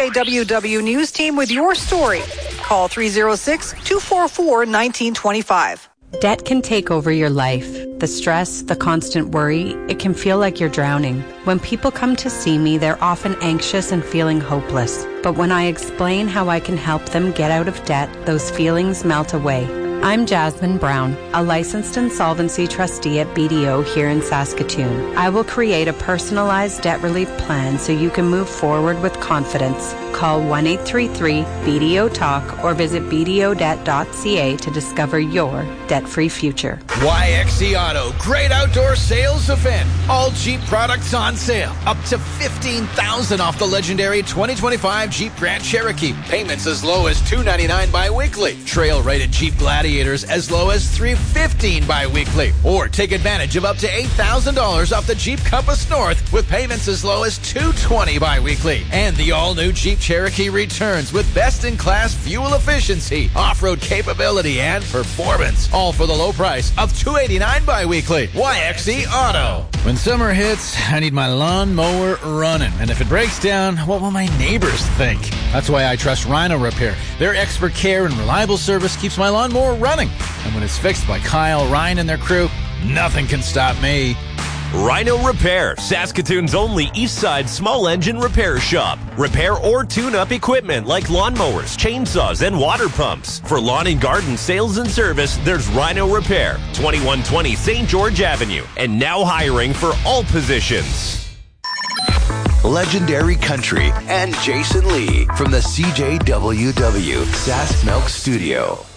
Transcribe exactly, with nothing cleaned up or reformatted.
J W W News team with your story. Call three oh six, two four four, one nine two five. Debt can take over your life. The stress, the constant worry, it can feel like you're drowning. When people come to see me, they're often anxious and feeling hopeless. But when I explain how I can help them get out of debt, those feelings melt away. I'm Jasmine Brown, a licensed insolvency trustee at B D O here in Saskatoon. I will create a personalized debt relief plan so you can move forward with confidence. Call one eight three three B D O talk or visit b d o debt dot c a to discover your debt-free future. Y X C Auto, great outdoor sales event. All Jeep products on sale. Up to fifteen thousand dollars off the legendary twenty twenty-five Jeep Grand Cherokee. Payments as low as two ninety-nine bi-weekly. Trail-rated Jeep Gladiators as low as three fifteen bi-weekly. Or take advantage of up to eight thousand dollars off the Jeep Compass North with payments as low as two twenty bi-weekly. And the all-new Jeep Cherokee returns with best-in-class fuel efficiency, off-road capability, and performance. All for the low price of two eighty-nine bi-weekly. Y X C Auto. When summer hits, I need my lawnmower running. And if it breaks down, what will my neighbors think? That's why I trust Rhino Repair. Their expert care and reliable service keeps my lawnmower running. And when it's fixed by Kyle, Ryan, and their crew, nothing can stop me. Rhino Repair, Saskatoon's only east side small engine repair shop. Repair or tune-up equipment like lawnmowers, chainsaws, and water pumps. For lawn and garden sales and service, there's Rhino Repair, twenty-one twenty Saint George Avenue, and now hiring for all positions. Legendary Country and Jason Lee from the C J W W Sask Milk Studio.